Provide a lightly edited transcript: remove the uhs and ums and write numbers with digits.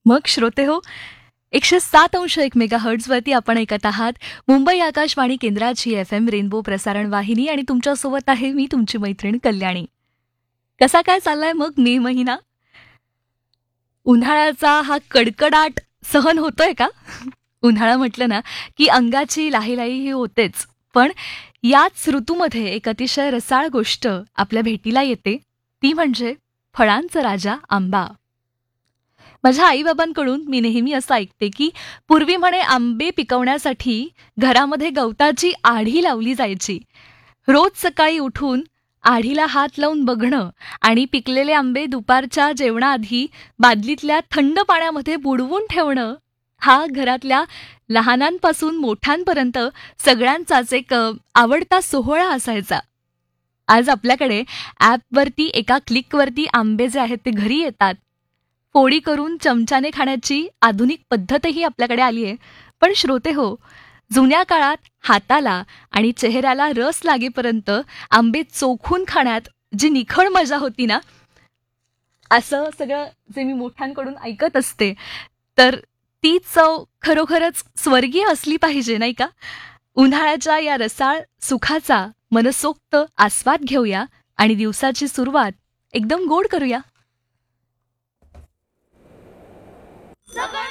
मग श्रोते हो, 107.1 मेगाहर्ट्झवरती आपण ऐकत आहात मुंबई आकाशवाणी केंद्राची FM रेनबो प्रसारण वाहिनी आणि तुमच्यासोबत आहे मी तुमची मैत्रीण कल्याणी. कसा काय चाललाय मग मे महिना? उन्हाळ्याचा हा कडकडाट सहन होतोय का? उन्हाळा म्हटलं ना की अंगाची लाहीलाही ही होतेच. पण याच ऋतूमध्ये एक अतिशय रसाळ गोष्ट आपल्या भेटीला येते, ती म्हणजे फळांचा राजा आंबा. माझ्या आईबाबांकडून मी नेहमी असं ऐकते की पूर्वी म्हणे आंबे पिकवण्यासाठी घरामध्ये गवताची आढी लावली जायची. रोज सकाळी उठून आढीला हात लावून बघणं आणि पिकलेले आंबे दुपारच्या जेवणाआधी बादलीतल्या थंड पाण्यामध्ये बुडवून ठेवणं, हा घरातल्या लहानांपासून मोठ्यांपर्यंत सगळ्यांचाच एक आवडता सोहळा असायचा. आज आपल्याकडे ॲपवरती एका क्लिकवरती आंबे जे आहेत ते घरी येतात. फोडी करून चमच्याने खाण्याची आधुनिक पद्धतही आपल्याकडे आली आहे. पण श्रोते हो, जुन्या काळात हाताला आणि चेहऱ्याला रस लागेपर्यंत आंबे चोखून खाण्यात जी निखळ मजा होती ना, असं सगळं जे मी मोठ्यांकडून ऐकत असते, तर ती चव खरोखरच स्वर्गीय असली पाहिजे, नाही का? उन्हाळ्याच्या या रसाळ सुखाचा मनसोक्त आस्वाद घेऊया आणि दिवसाची सुरुवात एकदम गोड करूया. सगळं